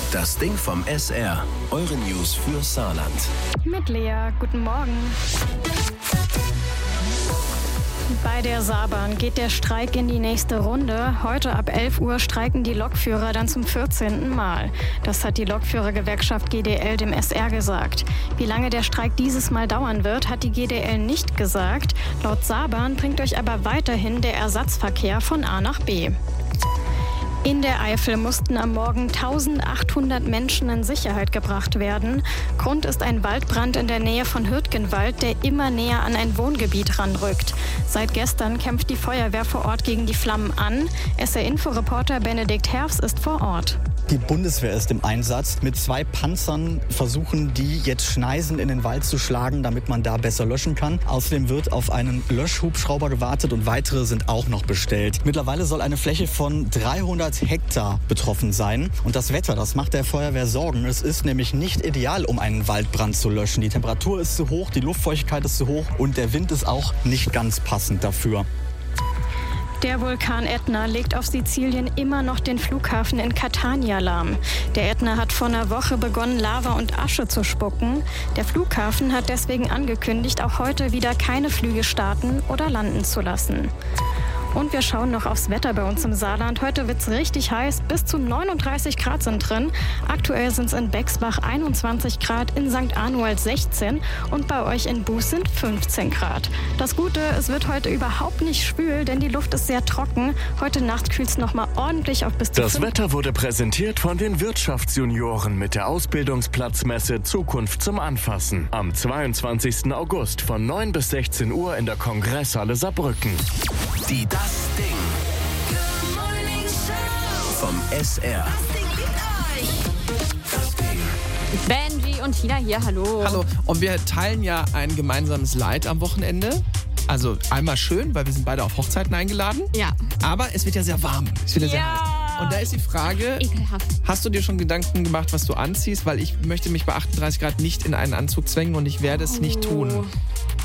Das Ding vom SR. Eure News für Saarland. Mit Lea, guten Morgen. Bei der Saarbahn geht der Streik in die nächste Runde. Heute ab 11 Uhr streiken die Lokführer dann zum 14. Mal. Das hat die Lokführergewerkschaft GDL dem SR gesagt. Wie lange der Streik dieses Mal dauern wird, hat die GDL nicht gesagt. Laut Saarbahn bringt euch aber weiterhin der Ersatzverkehr von A nach B. In der Eifel mussten am Morgen 1800 Menschen in Sicherheit gebracht werden. Grund ist ein Waldbrand in der Nähe von Hürtgenwald, der immer näher an ein Wohngebiet ranrückt. Seit gestern kämpft die Feuerwehr vor Ort gegen die Flammen an. SR-Info-Reporter Benedikt Herfs ist vor Ort. Die Bundeswehr ist im Einsatz. Mit 2 Panzern versuchen die jetzt Schneisen in den Wald zu schlagen, damit man da besser löschen kann. Außerdem wird auf einen Löschhubschrauber gewartet und weitere sind auch noch bestellt. Mittlerweile soll eine Fläche von 300 Hektar betroffen sein. Und das Wetter, das macht der Feuerwehr Sorgen. Es ist nämlich nicht ideal, um einen Waldbrand zu löschen. Die Temperatur ist zu hoch, die Luftfeuchtigkeit ist zu hoch und der Wind ist auch nicht ganz passend dafür. Der Vulkan Ätna legt auf Sizilien immer noch den Flughafen in Catania lahm. Der Ätna hat vor einer Woche begonnen, Lava und Asche zu spucken. Der Flughafen hat deswegen angekündigt, auch heute wieder keine Flüge starten oder landen zu lassen. Und wir schauen noch aufs Wetter bei uns im Saarland. Heute wird's richtig heiß, bis zu 39 Grad sind drin. Aktuell sind es in Bexbach 21 Grad, in St. Arnold 16 und bei euch in Buß sind 15 Grad. Das Gute, es wird heute überhaupt nicht schwül, denn die Luft ist sehr trocken. Heute Nacht kühlt es nochmal ordentlich auf bis zu Das Wetter wurde präsentiert von den Wirtschaftsjunioren mit der Ausbildungsplatzmesse Zukunft zum Anfassen. Am 22. August von 9 bis 16 Uhr in der Kongresshalle Saarbrücken. Die Das Ding. Good Morning Show. Vom SR. Das Ding liebt euch. Das Ding. Benji und Tina hier, hallo. Hallo, und wir teilen ja ein gemeinsames Leid am Wochenende. Also einmal schön, weil wir sind beide auf Hochzeiten eingeladen. Ja. Aber es wird ja sehr warm. Es wird ja sehr heiß. Und da ist die Frage, ekelhaft. Hast du dir schon Gedanken gemacht, was du anziehst? Weil ich möchte mich bei 38 Grad nicht in einen Anzug zwängen und ich werde es nicht tun.